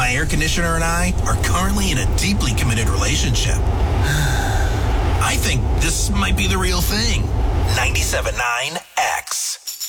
My air conditioner and I are currently in a deeply committed relationship. I think this might be the real thing. 97.9 X.